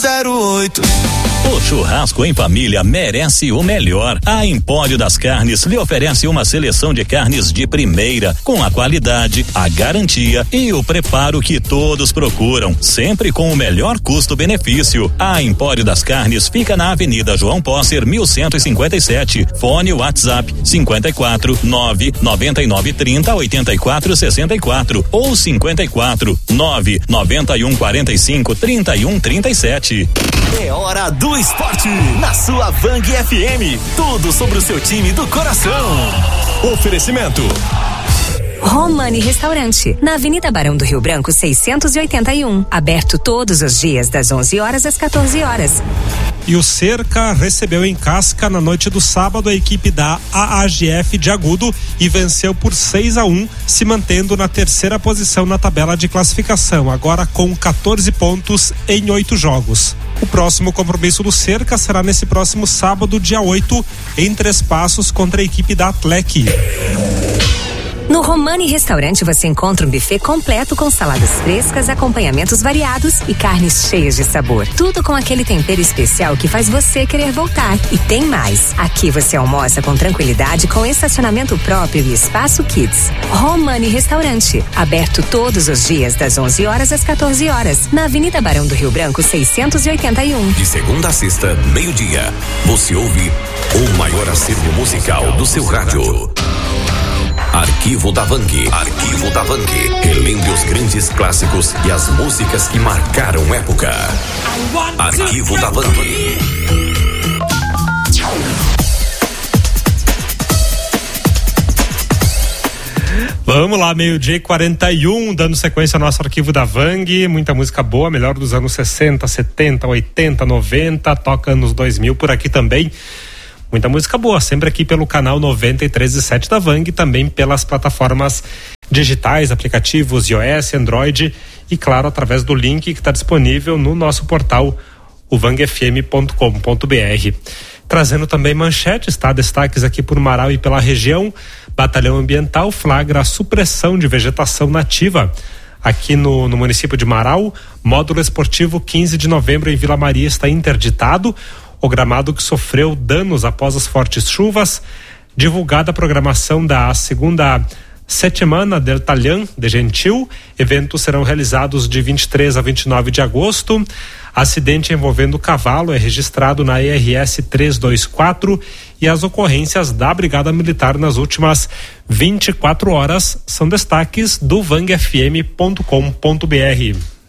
08. O churrasco em família merece o melhor. A Empório das Carnes lhe oferece uma seleção de carnes de primeira, com a qualidade, a garantia e o preparo que todos procuram, sempre com o melhor custo-benefício. A Empório das Carnes fica na Avenida João Posser, 1157. Fone WhatsApp 54 99930 8464 ou 54 991 45 31 37. É hora do esporte na sua Vang FM. Tudo sobre o seu time do coração. Oferecimento Romani Restaurante, na Avenida Barão do Rio Branco 681, aberto todos os dias das 11 horas às 14 horas. E o Cerca recebeu em Casca na noite do sábado a equipe da AAGF de Agudo e venceu por 6-1, se mantendo na terceira posição na tabela de classificação, agora com 14 pontos em 8 jogos. O próximo compromisso do Cerca será nesse próximo sábado, dia 8, em Três Passos, contra a equipe da Atlec. No Romani Restaurante você encontra um buffet completo com saladas frescas, acompanhamentos variados e carnes cheias de sabor. Tudo com aquele tempero especial que faz você querer voltar. E tem mais. Aqui você almoça com tranquilidade, com estacionamento próprio e espaço kids. Romani Restaurante, aberto todos os dias das 11 horas às 14 horas, na Avenida Barão do Rio Branco 681. De segunda a sexta, meio-dia, você ouve o maior acervo musical do seu rádio. Arquivo da Vang. Arquivo da Vang. Relembre os grandes clássicos e as músicas que marcaram época. Arquivo da Vang. Vamos lá, 12:41, dando sequência ao nosso Arquivo da Vang. Muita música boa, melhor dos anos 60, 70, 80, 90, toca anos 2000 por aqui também. Muita música boa, sempre aqui pelo canal 93.7 da Vang, também pelas plataformas digitais, aplicativos iOS, Android e, claro, através do link que está disponível no nosso portal, o vangfm.com.br. Trazendo também manchetes, tá? Destaques aqui por Marau e pela região. Batalhão Ambiental flagra a supressão de vegetação nativa. Aqui no município de Marau, módulo esportivo 15 de novembro em Vila Maria está interditado. O gramado que sofreu danos após as fortes chuvas. Divulgada a programação da segunda Settimana del Taglian de Gentil. Eventos serão realizados de 23 a 29 de agosto. Acidente envolvendo cavalo é registrado na ERS 324 e as ocorrências da Brigada Militar nas últimas 24 horas são destaques do vangfm.com.br.